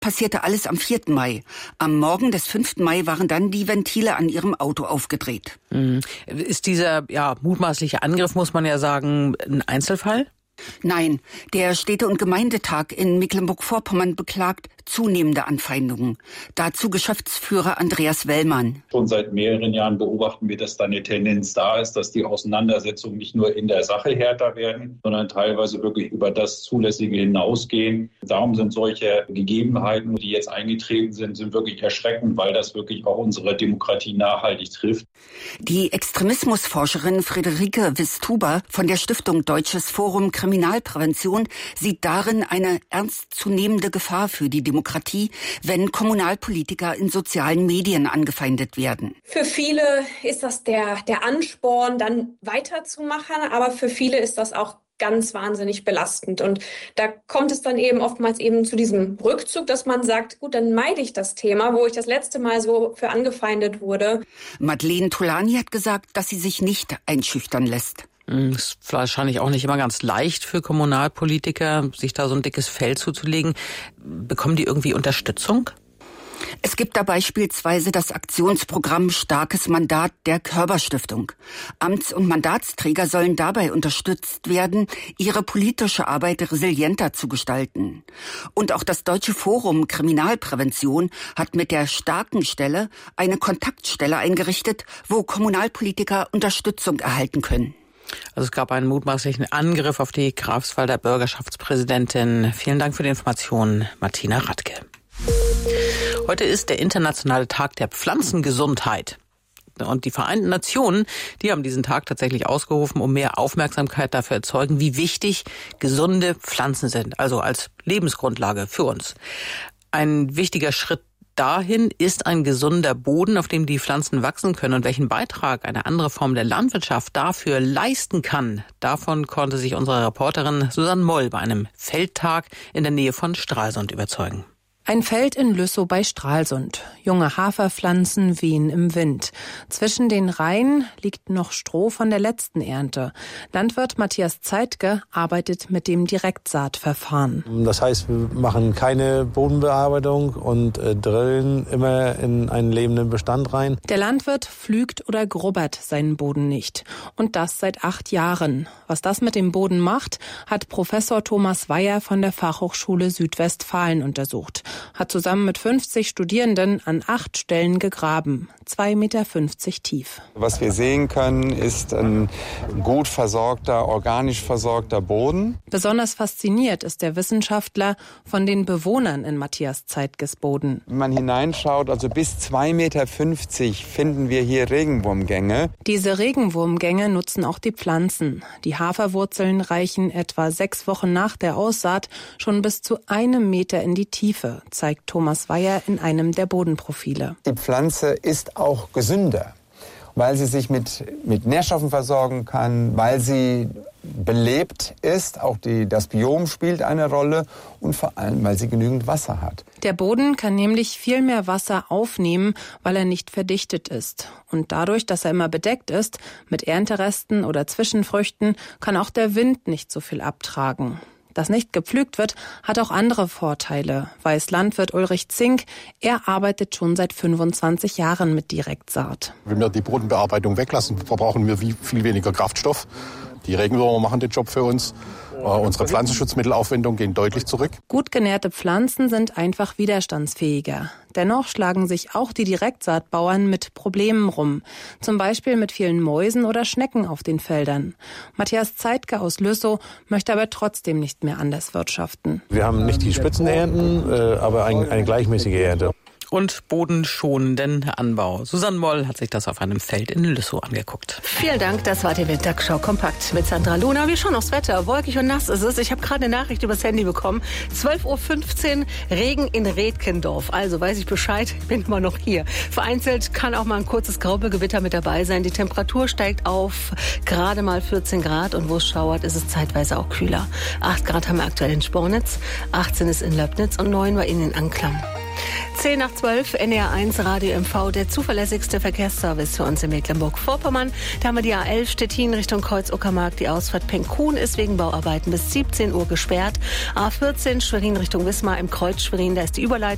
passierte alles am 4. Mai. Am Morgen des 5. Mai waren dann die Ventile an ihrem Auto aufgedreht. Ist dieser mutmaßliche Angriff, muss man ja sagen, ein Einzelfall? Nein, der Städte- und Gemeindetag in Mecklenburg-Vorpommern beklagt zunehmende Anfeindungen. Dazu Geschäftsführer Andreas Wellmann. Schon seit mehreren Jahren beobachten wir, dass da eine Tendenz da ist, dass die Auseinandersetzungen nicht nur in der Sache härter werden, sondern teilweise wirklich über das Zulässige hinausgehen. Darum sind solche Gegebenheiten, die jetzt eingetreten sind wirklich erschreckend, weil das wirklich auch unsere Demokratie nachhaltig trifft. Die Extremismusforscherin Friederike Wistuber von der Stiftung Deutsches Forum Kriminalprävention sieht darin eine ernstzunehmende Gefahr für die Demokratie, wenn Kommunalpolitiker in sozialen Medien angefeindet werden. Für viele ist das der Ansporn, dann weiterzumachen, aber für viele ist das auch ganz wahnsinnig belastend. Und da kommt es dann eben oftmals eben zu diesem Rückzug, dass man sagt, gut, dann meide ich das Thema, wo ich das letzte Mal so für angefeindet wurde. Madeleine Tolani hat gesagt, dass sie sich nicht einschüchtern lässt. Ist wahrscheinlich auch nicht immer ganz leicht für Kommunalpolitiker, sich da so ein dickes Fell zuzulegen. Bekommen die irgendwie Unterstützung? Es gibt da beispielsweise das Aktionsprogramm Starkes Mandat der Körber-Stiftung. Amts- und Mandatsträger sollen dabei unterstützt werden, ihre politische Arbeit resilienter zu gestalten. Und auch das Deutsche Forum Kriminalprävention hat mit der starken Stelle eine Kontaktstelle eingerichtet, wo Kommunalpolitiker Unterstützung erhalten können. Also es gab einen mutmaßlichen Angriff auf die Greifswalder Bürgerschaftspräsidentin. Vielen Dank für die Informationen, Martina Radke. Heute ist der internationale Tag der Pflanzengesundheit. Und die Vereinten Nationen, die haben diesen Tag tatsächlich ausgerufen, um mehr Aufmerksamkeit dafür erzeugen, wie wichtig gesunde Pflanzen sind, also als Lebensgrundlage für uns. Ein wichtiger Schritt dahin ist ein gesunder Boden, auf dem die Pflanzen wachsen können, und welchen Beitrag eine andere Form der Landwirtschaft dafür leisten kann. Davon konnte sich unsere Reporterin Susanne Moll bei einem Feldtag in der Nähe von Stralsund überzeugen. Ein Feld in Lüssow bei Stralsund. Junge Haferpflanzen wehen im Wind. Zwischen den Reihen liegt noch Stroh von der letzten Ernte. Landwirt Matthias Zeitke arbeitet mit dem Direktsaatverfahren. Das heißt, wir machen keine Bodenbearbeitung und drillen immer in einen lebenden Bestand rein. Der Landwirt pflügt oder grubbert seinen Boden nicht. Und das seit 8 Jahren. Was das mit dem Boden macht, hat Professor Thomas Weyer von der Fachhochschule Südwestfalen untersucht. Hat zusammen mit 50 Studierenden an 8 Stellen gegraben, 2,50 Meter tief. Was wir sehen können, ist ein gut versorgter, organisch versorgter Boden. Besonders fasziniert ist der Wissenschaftler von den Bewohnern in Matthias Zeitkes Boden. Wenn man hineinschaut, also bis 2,50 Meter finden wir hier Regenwurmgänge. Diese Regenwurmgänge nutzen auch die Pflanzen. Die Haferwurzeln reichen etwa 6 Wochen nach der Aussaat schon bis zu 1 Meter in die Tiefe, zeigt Thomas Weyer in einem der Bodenprofile. Die Pflanze ist auch gesünder, weil sie sich mit Nährstoffen versorgen kann, weil sie belebt ist, auch das Biom spielt eine Rolle und vor allem, weil sie genügend Wasser hat. Der Boden kann nämlich viel mehr Wasser aufnehmen, weil er nicht verdichtet ist. Und dadurch, dass er immer bedeckt ist, mit Ernteresten oder Zwischenfrüchten, kann auch der Wind nicht so viel abtragen. Dass nicht gepflügt wird, hat auch andere Vorteile, weiß Landwirt Ulrich Zink. Er arbeitet schon seit 25 Jahren mit Direktsaat. Wenn wir die Bodenbearbeitung weglassen, verbrauchen wir viel weniger Kraftstoff. Die Regenwürmer machen den Job für uns. Unsere Pflanzenschutzmittelaufwendungen gehen deutlich zurück. Gut genährte Pflanzen sind einfach widerstandsfähiger. Dennoch schlagen sich auch die Direktsaatbauern mit Problemen rum. Zum Beispiel mit vielen Mäusen oder Schnecken auf den Feldern. Matthias Zeitke aus Lüssow möchte aber trotzdem nicht mehr anders wirtschaften. Wir haben nicht die Spitzenernten, aber eine gleichmäßige Ernte. Und bodenschonenden Anbau. Susanne Moll hat sich das auf einem Feld in Lüssow angeguckt. Vielen Dank, das war die Winterschau kompakt mit Sandra Luna. Wir schauen aufs Wetter. Wolkig und nass ist es. Ich habe gerade eine Nachricht übers Handy bekommen. 12:15 Uhr, Regen in Redkendorf. Also weiß ich Bescheid, bin immer noch hier. Vereinzelt kann auch mal ein kurzes Graupelgewitter mit dabei sein. Die Temperatur steigt auf gerade mal 14 Grad und wo es schauert, ist es zeitweise auch kühler. 8 Grad haben wir aktuell in Spornitz, 18 ist in Löbnitz und 9 war in Anklam. 10:12, NDR1 Radio MV, der zuverlässigste Verkehrsservice für uns in Mecklenburg-Vorpommern. Da haben wir die A11 Stettin Richtung Kreuz-Uckermark. Die Ausfahrt Penkhuhn ist wegen Bauarbeiten bis 17 Uhr gesperrt. A14 Schwerin Richtung Wismar im Kreuz Schwerin, da ist die Überleitung